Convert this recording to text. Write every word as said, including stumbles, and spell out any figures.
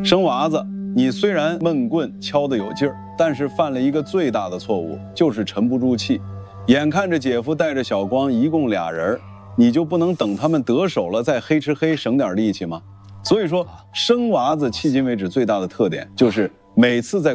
生娃子，你虽然闷棍敲得有劲儿，但是犯了一个最大的错误，就是沉不住气。眼看着姐夫带着小光一共俩人，你就不能等他们得手了再黑吃黑省点力气吗？所以说，生娃子迄今为止最大的特点就是每次在